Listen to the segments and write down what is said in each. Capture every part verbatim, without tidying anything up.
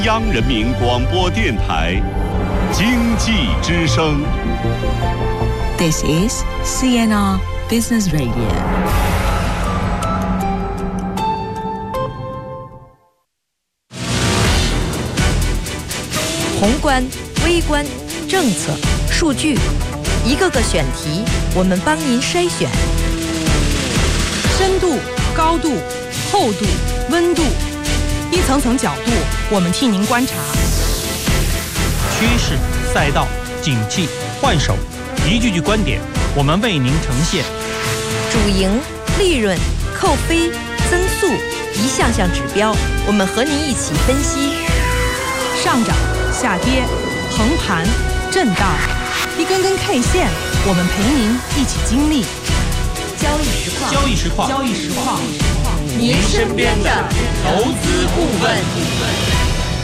央人民广播电台经济之声。 This is C N R Business Radio。 宏观、微观、政策、数据，一个个选题，我们帮您筛选。 深度、高度、厚度、温度，一层层角度，我们替您观察。 趋势、赛道、景气、换手，一句句观点，我们为您呈现。 主营、利润、扣非、增速，一项项指标，我们和您一起分析。 上涨、下跌、横盘、震荡，一根根 K 线，我们陪您一起经历。 交易实况， 交易实况， 交易实况， 您身边的投资顾问。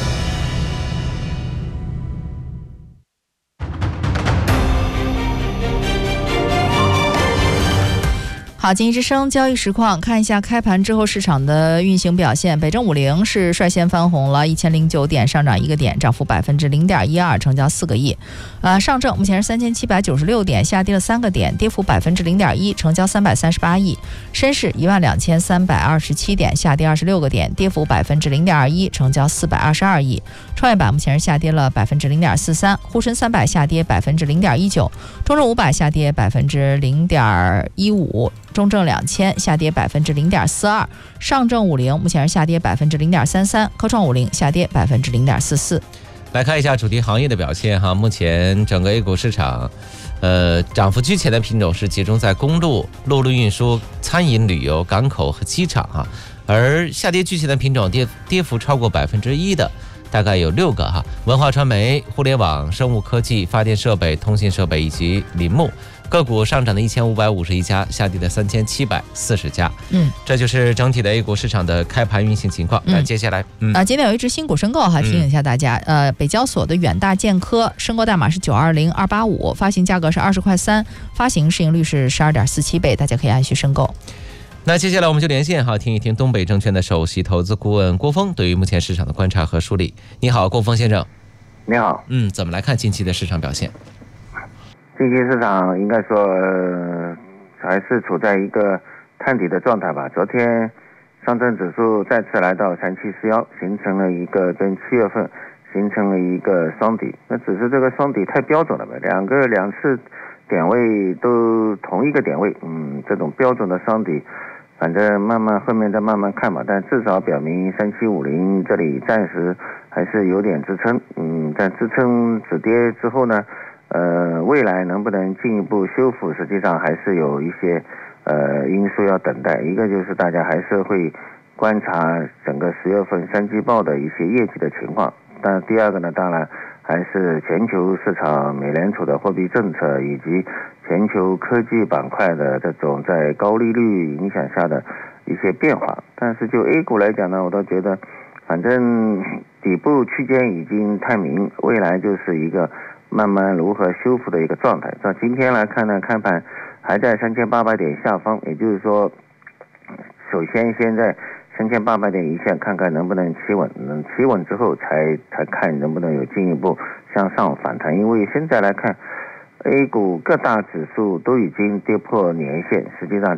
好，经济之声交易实况，看一下开盘之后市场的运行表现。北证五零是率先翻红了，一千零九点，上涨一个点，涨幅百分之零点一二，成交四个亿。呃，上证目前是三千七百九十六点，下跌了三个点，跌幅百分之零点一，成交三百三十八亿。深市一万两千三百二十七点，下跌二十六个点，跌幅百分之零点二一，成交四百二十二亿。创业板目前是下跌了百分之零点四三，沪深三百下跌百分之零点一九，中证五百下跌百分之零点一五。中证两千下跌百分之零点四二，上证五零目前是下跌百分之零点三三，科创五零下跌百分之零点四四。 来看一下主题行业的表现哈，目前整个 A 股市场，呃，涨幅居前的品种是集中在公路、陆路运输、餐饮、旅游、港口和机场哈，而下跌居前的品种跌跌幅超过百分之一的。大概有六个哈，文化传媒、互联网、生物科技、发电设备、通信设备以及林木个股上涨的一千五百五十一家，下跌的三千七百四十家。嗯，这就是整体的 A 股市场的开盘运行情况。那、嗯、接下来，嗯啊，今天有一只新股申购哈，提醒一下大家，嗯、呃，北交所的远大健科申购代码是九二零二八五，发行价格是二十块三，发行市盈率是十二点四七倍，大家可以按需申购。 那接下来我们就连线哈，听一听东北证券的首席投资顾问郭峰对于目前市场的观察和梳理。你好，郭峰先生。 你好。 嗯，怎么来看近期的市场表现？ 近期市场应该说、呃、还是处在一个探底的状态吧。昨天上证指数再次来到三七四幺，形成了一个跟七月份形成了一个双底。那只是这个双底太标准了呗，两个两次点位都同一个点位，嗯，这种标准的双底。反正慢慢后面再慢慢看吧，但至少表明三七五零这里暂时还是有点支撑，嗯，在支撑止跌之后呢，呃，未来能不能进一步修复，实际上还是有一些呃因素要等待。一个就是大家还是会观察整个十月份三季报的一些业绩的情况，但第二个呢，当然还是全球市场美联储的货币政策以及全球科技板块的这种在高利率影响下的一些变化。但是就 A 股来讲呢，我倒觉得反正底部区间已经太明，未来就是一个慢慢如何修复的一个状态。到今天来看呢，开盘还在三千八百点下方，也就是说首先先在三千八百点一线看看能不能企稳，能企稳之后才才看能不能有进一步向上反弹。因为现在来看 A 股各大指数都已经跌破年线，实际上